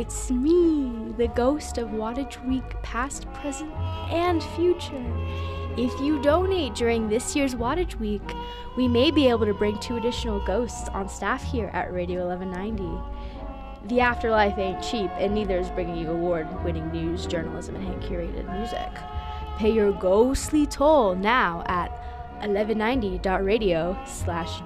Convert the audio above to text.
It's me, the ghost of Wattage Week, past, present, and future. If you donate during this year's Wattage Week, we may be able to bring 2 additional ghosts on staff here at Radio 1190. The afterlife ain't cheap, and neither is bringing you award-winning news, journalism, and hand-curated music. Pay your ghostly toll now at 1190.radio/donate.